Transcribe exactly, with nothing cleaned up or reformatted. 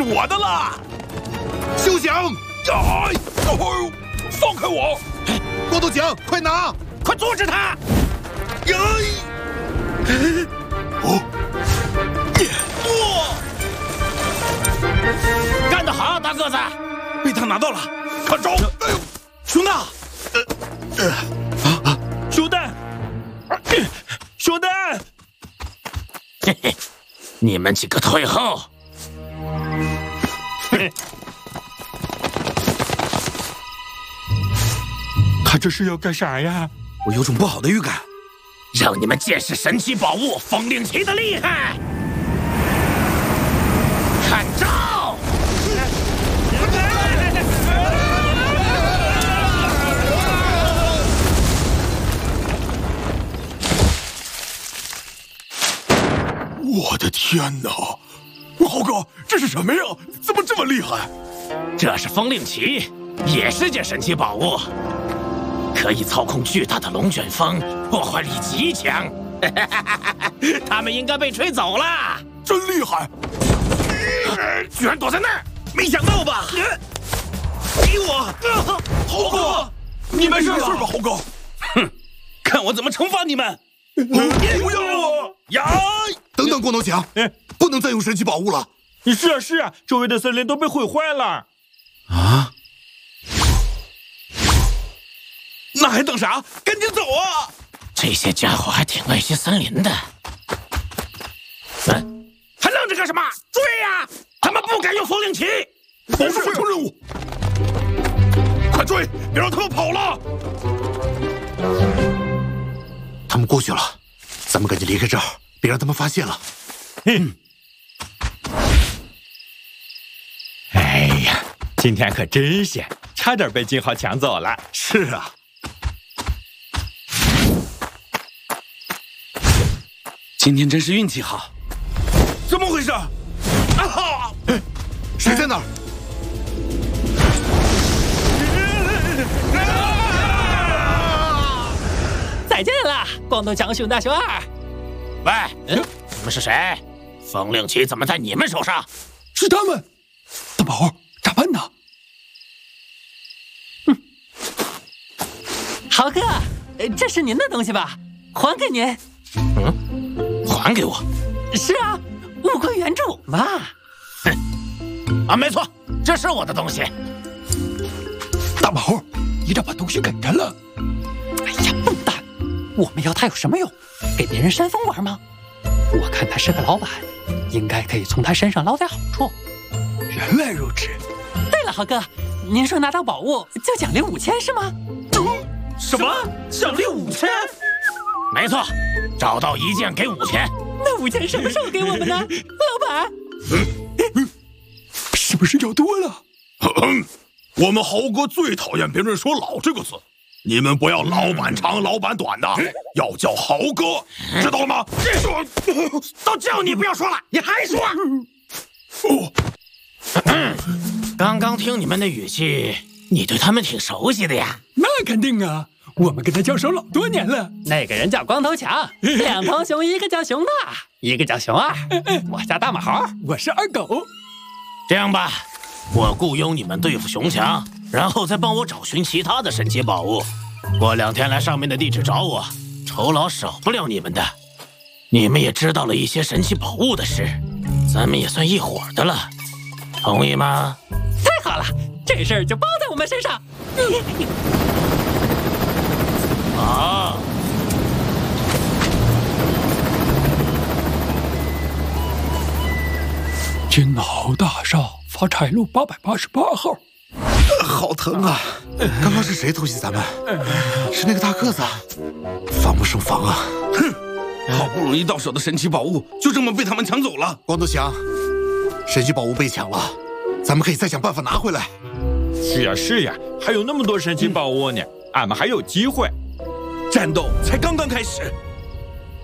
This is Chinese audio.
我的了！ 休想！ 哎，哦，放开我！ 光头强，快拿！ 快阻止他！ 呀！哦， 哇！干得好，大个子！被他拿到了，看招！哎呦，熊大！呃呃啊啊！熊蛋！熊蛋！嘿嘿，你们几个退后！ 他这是要干啥呀？ 我有种不好的预感， 让你们见识神奇宝物风令旗的厉害！看招！ 我的天哪！豪哥，这是什么呀？怎么这么厉害？ 这是风令旗，也是件神奇宝物，可以操控巨大的龙卷风，破坏力极强。他们应该被吹走了。 真厉害！ 居然躲在那儿，没想到吧？给我， 豪哥，你没事吧，豪哥？ 哼，看我怎么惩罚你们！ 不要我呀！ 等等，光头强，不能再用神奇宝物了。 是啊是啊，周围的森林都被毁坏了。 啊！ 那还等啥？赶紧走啊！这些家伙还挺爱惜森林的。嗯，还愣着干什么？追呀！他们不敢用风令旗。 保护完成任务，快追！别让他们跑了。他们过去了，咱们赶紧离开这儿，别让他们发现了。 嗯。哎呀，今天可真险，差点被金豪抢走了。 是啊。 今天真是运气好。 怎么回事？啊哈！谁在那儿？ 再见了，光头强、熊大、熊二。 喂，嗯，你们是谁？风令旗怎么在你们手上？ 是他们。大宝，咋办呢？ 哼，豪哥，这是您的东西吧？还给您。 嗯，还给我。 是啊，物归原主嘛。 哼，啊，没错，这是我的东西。 大宝，你咋把东西给他了？ 哎呀，笨蛋！我们要他有什么用？给别人扇风玩吗？我看他是个老板，应该可以从他身上捞点好处。 原来如此。 对了，豪哥，您说拿到宝物就奖励五千是吗？ 什么？奖励五千？没错，找到一件给五千。 那五千什么时候给我们呢，老板？ 是不是要多了？我们豪哥最讨厌别人说“老”这个字。你们不要老板长老板短的，要叫豪哥，知道了吗？ 都叫你不要说了，你还说？ 哦， 刚刚听你们的语气，你对他们挺熟悉的呀。 那肯定啊，我们跟他交手老多年了。 那个人叫光头强，两头熊，一个叫熊大，一个叫熊二。我叫大马猴， 我是二狗。 这样吧，我雇佣你们对付熊强，然后再帮我找寻其他的神奇宝物。过两天来上面的地址找我，酬劳少不了你们的。你们也知道了一些神奇宝物的事，咱们也算一伙的了，同意吗？ 太好了，这事儿就包在我们身上。 好。 金豪大厦发财路八百八十八号。 好疼啊！刚刚是谁偷袭咱们？是那个大个子，防不胜防啊！ 哼，好不容易到手的神奇宝物就这么被他们抢走了。 光头强，神奇宝物被抢了，咱们可以再想办法拿回来。 是呀是呀，还有那么多神奇宝物呢，俺们还有机会。 战斗才刚刚开始。